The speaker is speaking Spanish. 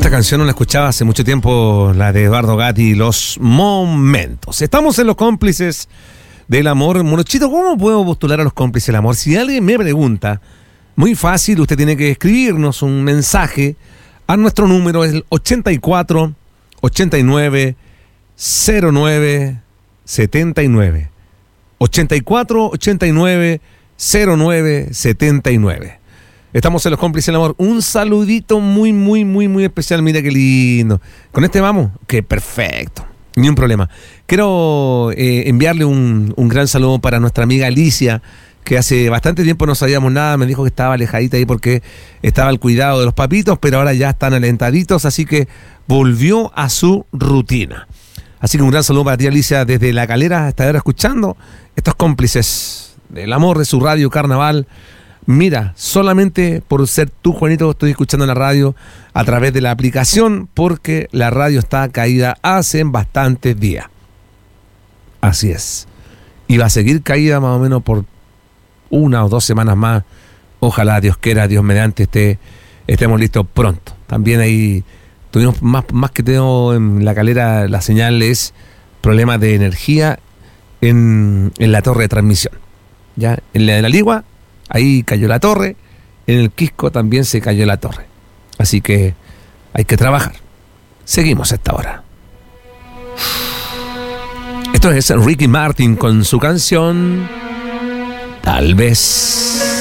Esta canción no la escuchaba hace mucho tiempo, la de Eduardo Gatti, Los Momentos. Estamos en Los Cómplices del Amor. Morochito, ¿cómo puedo postular a Los Cómplices del Amor? Si alguien me pregunta, muy fácil, usted tiene que escribirnos un mensaje a nuestro número, es el 84 89 09 79. 84 89 09 79. Estamos en Los Cómplices del Amor. Un saludito muy especial. Mira qué lindo. ¿Con este vamos? Que perfecto. Ni un problema. Quiero enviarle un gran saludo para nuestra amiga Alicia, que hace bastante tiempo no sabíamos nada. Me dijo que estaba alejadita ahí porque estaba al cuidado de los papitos, pero ahora ya están alentaditos, así que volvió a su rutina. Así que un gran saludo para ti, Alicia, desde La Calera, hasta ahora escuchando estos Cómplices del Amor de su radio Carnaval. Mira, solamente por ser tú, Juanito, estoy escuchando la radio a través de la aplicación, porque la radio está caída hace bastantes días. Así es. Y va a seguir caída más o menos por 1 o 2 semanas más. Ojalá, Dios quiera, Dios mediante, estemos listos pronto. También ahí tuvimos más que todo en La Calera, la señal es problemas de energía en la torre de transmisión. Ya, en la de la Ligua, ahí cayó la torre, en el Quisco también se cayó la torre. Así que hay que trabajar. Seguimos a esta hora. Esto es Ricky Martin con su canción Tal vez.